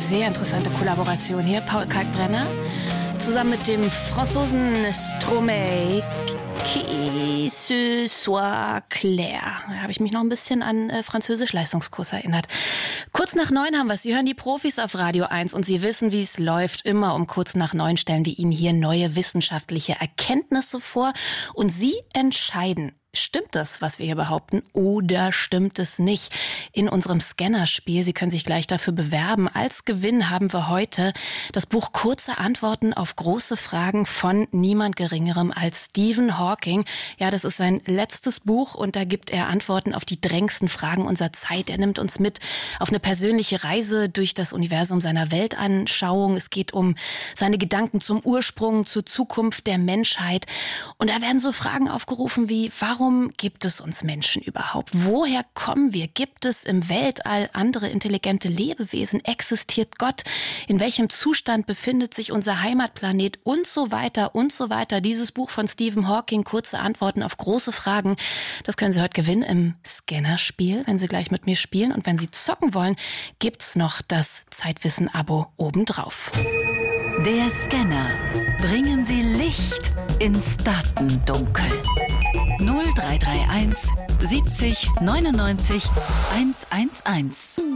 sehr interessante Kollaboration hier. Paul Kalkbrenner zusammen mit dem Franzosen Stromae, Qui ce soit clair. Da habe ich mich noch ein bisschen an Französisch-Leistungskurs erinnert. Kurz nach 9 haben wir es. Sie hören die Profis auf Radio 1 und Sie wissen, wie es läuft. Immer um kurz nach 9 stellen wir Ihnen hier neue wissenschaftliche Erkenntnisse vor und Sie entscheiden. Stimmt das, was wir hier behaupten, oder stimmt es nicht? In unserem Scannerspiel, Sie können sich gleich dafür bewerben. Als Gewinn haben wir heute das Buch Kurze Antworten auf große Fragen von niemand Geringerem als Stephen Hawking. Ja, das ist sein letztes Buch und da gibt er Antworten auf die drängendsten Fragen unserer Zeit. Er nimmt uns mit auf eine persönliche Reise durch das Universum seiner Weltanschauung. Es geht um seine Gedanken zum Ursprung, zur Zukunft der Menschheit. Und da werden so Fragen aufgerufen wie, warum gibt es uns Menschen überhaupt? Woher kommen wir? Gibt es im Weltall andere intelligente Lebewesen? Existiert Gott? In welchem Zustand befindet sich unser Heimatplanet? Und so weiter und so weiter. Dieses Buch von Stephen Hawking, Kurze Antworten auf große Fragen, das können Sie heute gewinnen im Scannerspiel, wenn Sie gleich mit mir spielen. Und wenn Sie zocken wollen, gibt's noch das Zeitwissen-Abo obendrauf. Der Scanner. Bringen Sie Licht ins Datendunkel. 0331 70 99 111.